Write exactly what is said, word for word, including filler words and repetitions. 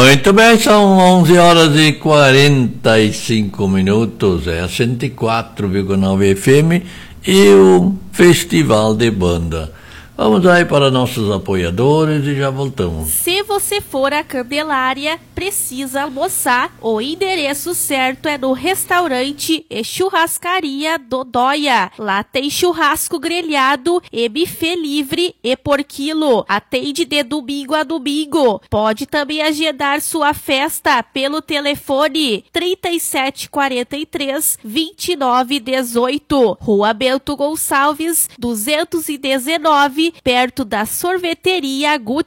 Muito bem, são onze horas e quarenta e cinco minutos, é a cento e quatro vírgula nove F M e o Festival de Banda. Vamos aí para nossos apoiadores e já voltamos. Se você for à Candelária, precisa almoçar, o endereço certo é no restaurante e churrascaria Dodóia. Lá tem churrasco grelhado e buffet livre e por quilo. Atende de domingo a domingo. Pode também agendar sua festa pelo telefone trinta e sete quarenta e três, vinte e nove dezoito. Rua Bento Gonçalves, duzentos e dezenove, perto da sorveteria Guti.